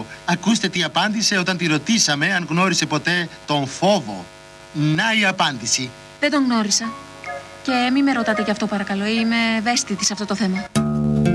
Ακούστε τι απάντησε όταν τη ρωτήσαμε αν γνώρισε ποτέ τον φόβο. Να η απάντηση. Δεν τον γνώρισα. Και μη με ρωτάτε γι' αυτό παρακαλώ. Είμαι ευαίσθητη σε αυτό το θέμα.